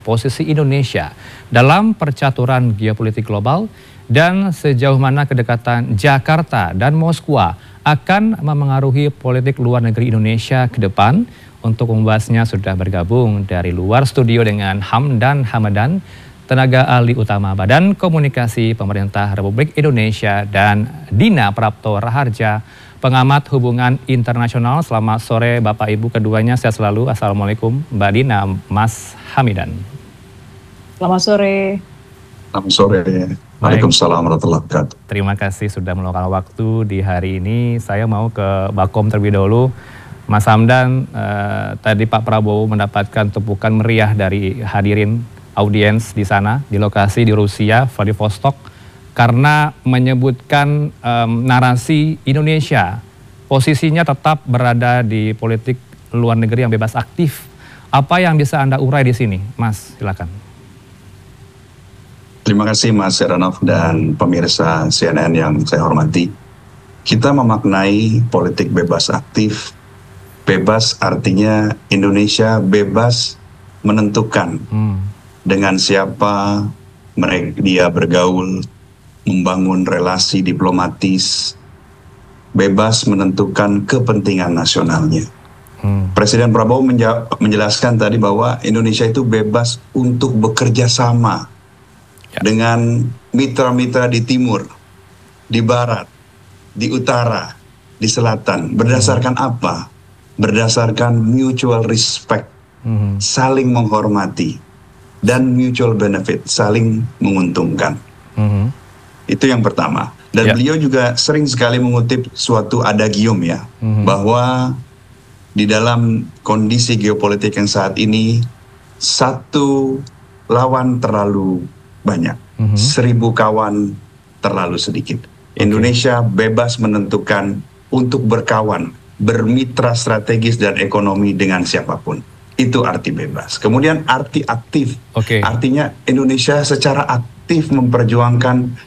posisi Indonesia dalam percaturan geopolitik global dan sejauh mana kedekatan Jakarta dan Moskwa akan memengaruhi politik luar negeri Indonesia ke depan. Untuk membahasnya sudah bergabung dari luar studio dengan Hamdan Hamadan, tenaga ahli utama Badan Komunikasi Pemerintah Republik Indonesia, dan Dina Prapto Raharja, pengamat hubungan internasional. Selamat sore Bapak Ibu keduanya, sehat selalu. Assalamualaikum Mbak Dina, Mas Hamidan. Selamat sore. Selamat sore. Waalaikumsalam warahmatullahi wabarakatuh. Terima kasih sudah meluangkan waktu di hari ini. Saya mau ke Bakom terlebih dahulu. Mas Hamdan, tadi Pak Prabowo mendapatkan tepukan meriah dari hadirin audiens di sana, di lokasi di Rusia, Vladivostok, karena menyebutkan narasi Indonesia posisinya tetap berada di politik luar negeri yang bebas aktif. Apa yang bisa Anda urai di sini, Mas? Silakan. Terima kasih Mas Heranov dan pemirsa CNN yang saya hormati. Kita memaknai politik bebas aktif. Bebas artinya Indonesia bebas menentukan dengan siapa dia bergaul, membangun relasi diplomatis, bebas menentukan kepentingan nasionalnya. Presiden Prabowo menjelaskan tadi bahwa Indonesia itu bebas untuk bekerja sama dengan mitra-mitra di timur, di barat, di utara, di selatan. Berdasarkan apa? Berdasarkan mutual respect, saling menghormati, dan mutual benefit, saling menguntungkan. Itu yang pertama. Dan beliau juga sering sekali mengutip suatu adagium ya, bahwa di dalam kondisi geopolitik yang saat ini, satu lawan terlalu banyak, 1000 kawan terlalu sedikit. Indonesia bebas menentukan untuk berkawan, bermitra strategis dan ekonomi dengan siapapun. Itu arti bebas. Kemudian arti aktif. Artinya Indonesia secara aktif memperjuangkan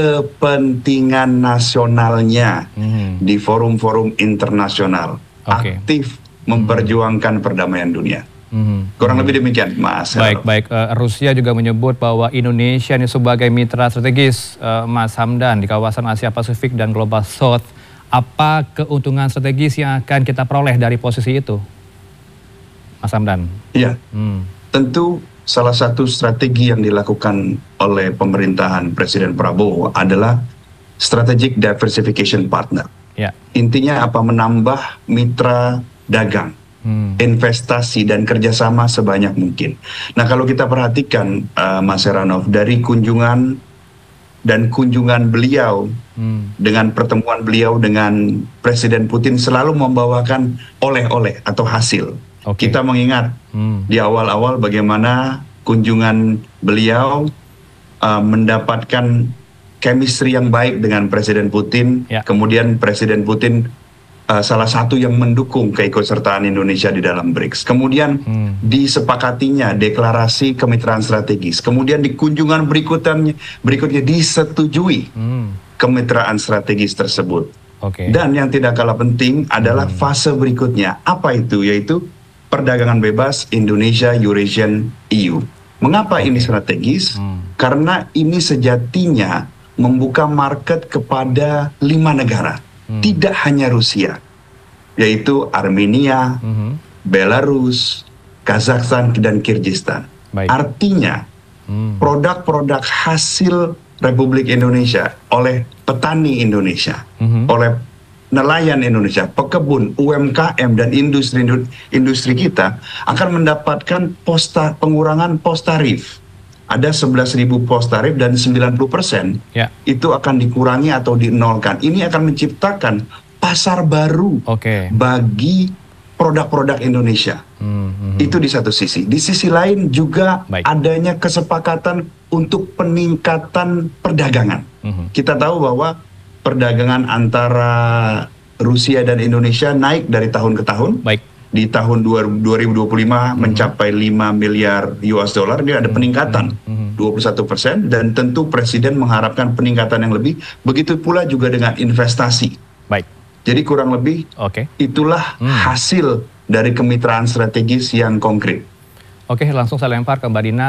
kepentingan nasionalnya di forum-forum internasional. Aktif memperjuangkan perdamaian dunia. Kurang lebih demikian, Mas. Baik. Rusia juga menyebut bahwa Indonesia ini sebagai mitra strategis, Mas Hamdan, di kawasan Asia Pasifik dan Global South. Apa keuntungan strategis yang akan kita peroleh dari posisi itu, Mas Hamdan? Iya, tentu salah satu strategi yang dilakukan oleh pemerintahan Presiden Prabowo adalah strategic diversification partner. Intinya apa? Menambah mitra dagang, investasi dan kerjasama sebanyak mungkin. Nah, kalau kita perhatikan Mas Heranov, dari kunjungan beliau dengan pertemuan beliau dengan Presiden Putin selalu membawakan oleh-oleh atau hasil. Kita mengingat di awal-awal bagaimana kunjungan beliau mendapatkan chemistry yang baik dengan Presiden Putin. Kemudian Presiden Putin salah satu yang mendukung keikutsertaan Indonesia di dalam BRICS. Kemudian disepakatinya deklarasi kemitraan strategis. Kemudian di kunjungan berikutnya disetujui kemitraan strategis tersebut. Dan yang tidak kalah penting adalah fase berikutnya. Apa itu? Yaitu perdagangan bebas Indonesia Eurasian EU. Mengapa ini strategis? Karena ini sejatinya membuka market kepada 5 negara. Tidak hanya Rusia, yaitu Armenia, Belarus, Kazakhstan, dan Kyrgyzstan. Artinya, produk-produk hasil Republik Indonesia oleh petani Indonesia, oleh nelayan Indonesia, pekebun, UMKM, dan industri kita akan mendapatkan pengurangan pos tarif. Ada 11.000 pos tarif dan 90% itu akan dikurangi atau dinolkan. Ini akan menciptakan pasar baru bagi produk-produk Indonesia. Itu di satu sisi. Di sisi lain juga adanya kesepakatan untuk peningkatan perdagangan. Kita tahu bahwa perdagangan antara Rusia dan Indonesia naik dari tahun ke tahun. Di tahun 2025 mencapai 5 miliar US dollar, dia ada peningkatan 21%, dan tentu Presiden mengharapkan peningkatan yang lebih. Begitu pula juga dengan investasi. Jadi kurang lebih itulah hasil dari kemitraan strategis yang konkret. Oke, langsung saya lempar ke Mbak Dina.